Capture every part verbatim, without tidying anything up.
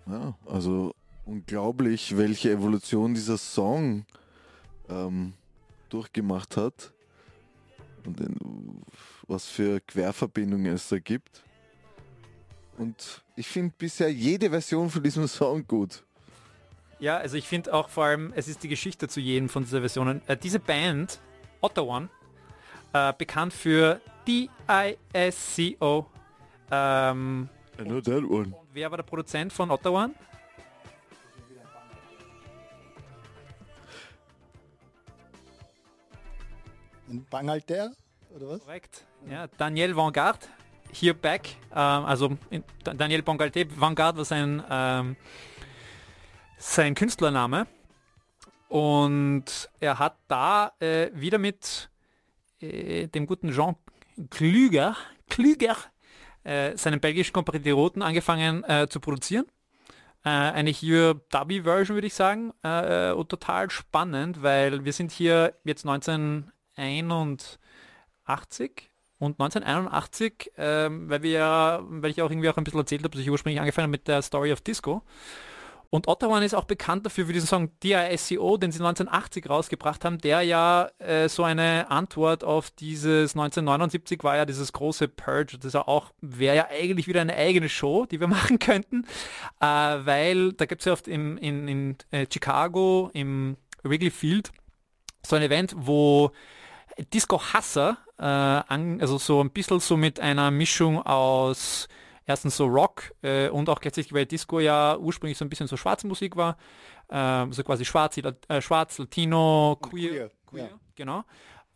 Ja, also unglaublich, welche Evolution dieser Song ähm, durchgemacht hat und in, was für Querverbindungen es da gibt. Und ich finde bisher jede Version von diesem Song gut. Ja, also ich finde auch vor allem, es ist die Geschichte zu jedem von dieser Versionen. Äh, diese Band, Ottawa, äh, bekannt für D I S C O. Ähm, I know that one. wer war der Produzent von Ottawa? Ein Bangalter, oder was? Korrekt. Ja, Daniel Vanguard, Here Back. Ähm, also in, Daniel Vanguard, Vanguard war sein, ähm, sein Künstlername. Und er hat da äh, wieder mit äh, dem guten Jean Klüger, Klüger äh, seinen belgischen Kompatrioten angefangen äh, zu produzieren. Äh, eine hier Dubby-Version würde ich sagen. Äh, und total spannend, weil wir sind hier jetzt neunzehnhunderteinundachtzig und neunzehnhunderteinundachtzig, ähm, weil wir ja, weil ich auch irgendwie auch ein bisschen erzählt habe, dass ich ursprünglich angefangen habe mit der Story of Disco. Und Ottawa ist auch bekannt dafür für diesen Song D I S C O, den sie neunzehnhundertachtzig rausgebracht haben, der ja äh, so eine Antwort auf dieses neunzehnhundertneunundsiebzig war ja dieses große Purge. Das ist ja auch, wäre ja eigentlich wieder eine eigene Show, die wir machen könnten, äh, weil da gibt es ja oft im, in, in äh, Chicago im Wrigley Field so ein Event, wo Disco-Hasser, äh, an, also so ein bisschen so mit einer Mischung aus erstens so Rock äh, und auch gleichzeitig, weil Disco ja ursprünglich so ein bisschen so schwarze Musik war, äh, so quasi schwarz, äh, schwarz Latino, queer, queer, queer ja. Genau,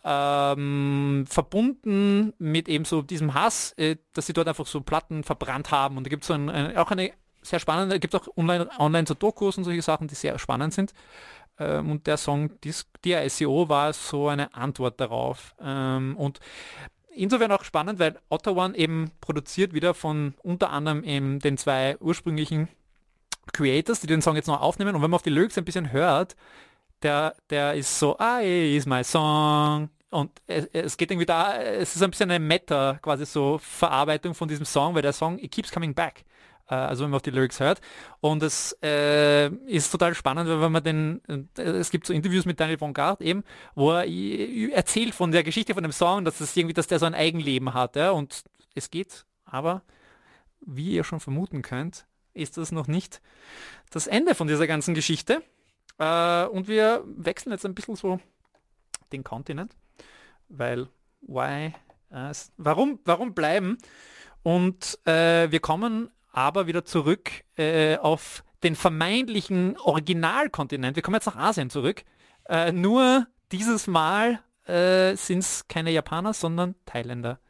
ähm, verbunden mit eben so diesem Hass, äh, dass sie dort einfach so Platten verbrannt haben. Und da gibt es so ein, ein, auch eine sehr spannende, gibt es auch online, online so Dokus und solche Sachen, die sehr spannend sind. Ähm, und der Song D I S C O war so eine Antwort darauf. Ähm, und insofern auch spannend, weil Ottawa eben produziert wieder von unter anderem eben den zwei ursprünglichen Creators, die den Song jetzt noch aufnehmen. Und wenn man auf die Lyrics ein bisschen hört, der, der ist so, I is my song. Und es, es geht irgendwie da, es ist ein bisschen eine Meta, quasi so Verarbeitung von diesem Song, weil der Song, it keeps coming back. Also wenn man auf die Lyrics hört. Und es äh, ist total spannend, weil wenn man den, äh, es gibt so Interviews mit Daniel Vanguard eben, wo er äh, erzählt von der Geschichte von dem Song, dass es irgendwie, dass der so ein Eigenleben hat. Ja? Und es geht, aber wie ihr schon vermuten könnt, ist das noch nicht das Ende von dieser ganzen Geschichte. Äh, und wir wechseln jetzt ein bisschen so den Kontinent, weil why, äh, warum, warum bleiben? Und äh, wir kommen aber wieder zurück äh, auf den vermeintlichen Originalkontinent. Wir kommen jetzt nach Asien zurück. Äh, nur dieses Mal äh, sind es keine Japaner, sondern Thailänder.